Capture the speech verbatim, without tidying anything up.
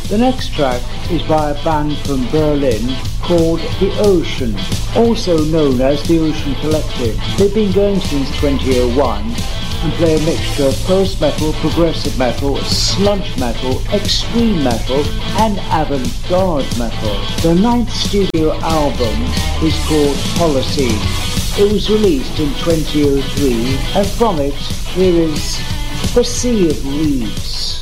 The next track is by a band from Berlin called The Ocean, also known as The Ocean Collective. They've been going since twenty oh one and play a mixture of post-metal, progressive metal, sludge metal, extreme metal and avant-garde metal. Their ninth studio album is called Holocene. It was released in twenty oh three, and from it here is The Sea of Reeds.